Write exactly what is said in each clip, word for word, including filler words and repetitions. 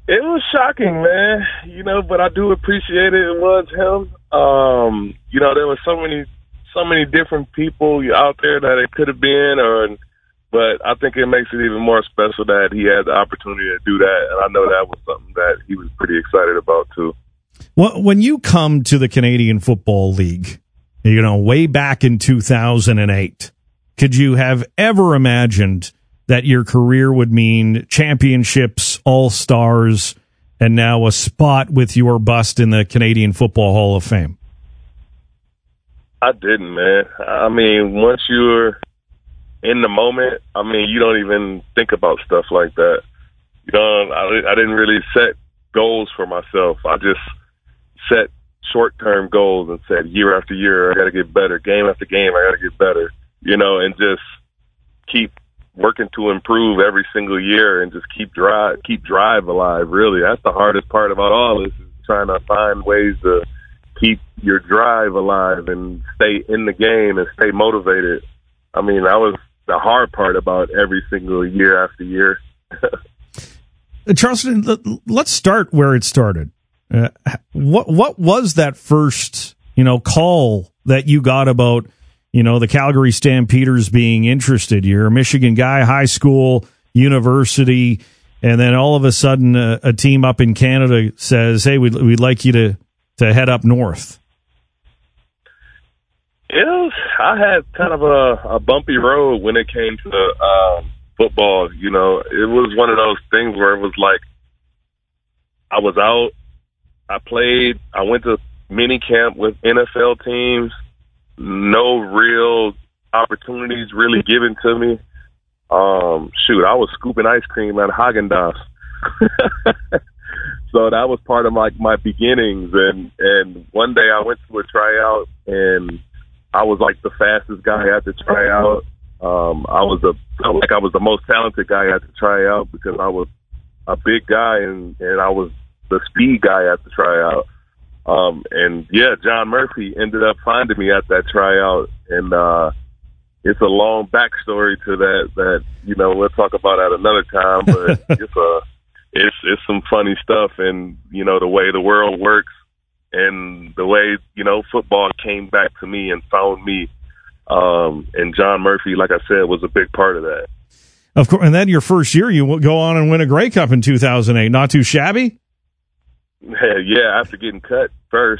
It was shocking, man. You know, but I do appreciate it. It was him. Um, you know, there were so many, so many different people out there that it could have been, or, but I think it makes it even more special that he had the opportunity to do that, and I know that was something that he was pretty excited about too. Well, when you come to the Canadian Football League, you know, way back in two thousand eight, could you have ever imagined that your career would mean championships, all-stars, and now a spot with your bust in the Canadian Football Hall of Fame? I didn't, man. I mean, once you're in the moment, I mean, you don't even think about stuff like that. You know, I, I didn't really set goals for myself. I just set short-term goals and said year after year, I got to get better. Game after game, I got to get better, you know, and just keep working to improve every single year and just keep drive, keep drive alive. Really, that's the hardest part about all this, is trying to find ways to keep your drive alive and stay in the game and stay motivated. I mean, that was the hard part about every single year after year. Charleston, let's start where it started. Uh, what what was that first, you know, call that you got about, you know, the Calgary Stampeders being interested? You're a Michigan guy, high school, university, and then all of a sudden a, a team up in Canada says, hey, we'd, we'd like you to, to head up north. It was, I had kind of a, a bumpy road when it came to um, football. You know, it was one of those things where it was like I was out, I played, I went to mini camp with N F L teams, no real opportunities really given to me. Um, shoot, I was scooping ice cream at Haagen-Dazs. So that was part of my, my beginnings. And, and one day I went to a tryout, and I was like the fastest guy at the tryout. Um, I was a, felt like I was the most talented guy at the tryout because I was a big guy, and, and I was the speed guy at the tryout. Um, and yeah, John Murphy ended up finding me at that tryout, and uh, it's a long backstory to that. That you know we'll talk about at another time, but it's a it's it's some funny stuff, and you know the way the world works, and the way you know football came back to me and found me. Um, and John Murphy, like I said, was a big part of that. Of course, and then your first year, you go on and win a Grey Cup in two thousand eight. Not too shabby. Yeah, after getting cut first.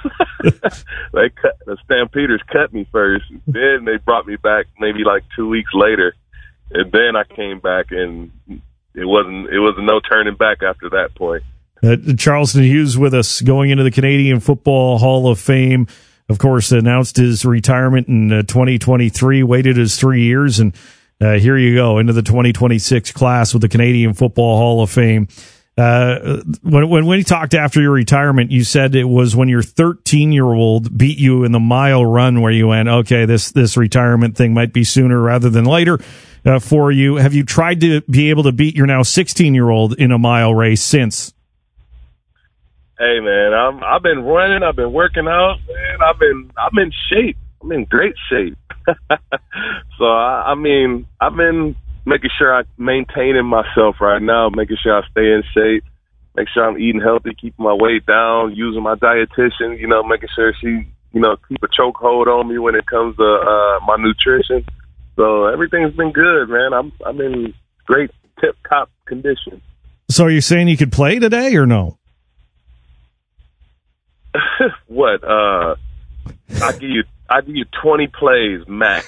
they cut the Stampeders cut me first. Then they brought me back maybe like two weeks later, and then I came back, and it wasn't it was no turning back after that point. Uh, Charleston Hughes with us, going into the Canadian Football Hall of Fame. Of course, announced his retirement in uh, twenty twenty-three. Waited his three years, and uh, here you go into the twenty twenty-six class with the Canadian Football Hall of Fame. Uh, when, when when you talked after your retirement, you said it was when your thirteen-year-old beat you in the mile run where you went, okay, this, this retirement thing might be sooner rather than later uh, for you. Have you tried to be able to beat your now sixteen-year-old in a mile race since? Hey, man, I'm, I've been running. I've been working out, man. I've been, I'm in shape. I'm in great shape. So, I, I mean, I've been making sure I'm maintaining myself right now, making sure I stay in shape, make sure I'm eating healthy, keeping my weight down, using my dietitian, you know, making sure she, you know, keep a chokehold on me when it comes to uh, my nutrition. So everything's been good, man. I'm I'm in great tip-top condition. So are you saying you could play today or no? What? Uh, I give you I give you twenty plays max.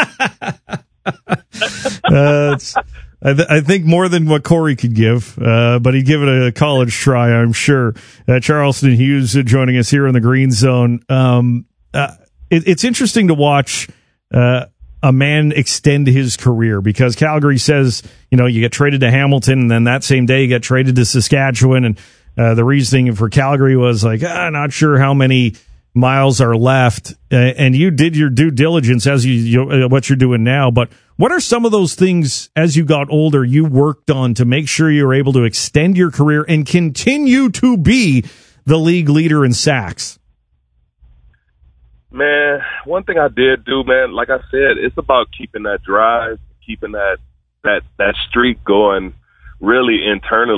uh, I, th- I think more than what Corey could give, uh, but he'd give it a college try, I'm sure. Uh, Charleston Hughes uh, joining us here in the Green Zone. Um, uh, it, it's interesting to watch uh, a man extend his career, because Calgary says, you know, you get traded to Hamilton, and then that same day you get traded to Saskatchewan, and uh, the reasoning for Calgary was like, ah, not sure how many miles are left, uh, and you did your due diligence as you, you uh, what you're doing now. But what are some of those things as you got older you worked on to make sure you were able to extend your career and continue to be the league leader in sacks? Man, one thing I did do, man, like I said, it's about keeping that drive, keeping that that that streak going really internally.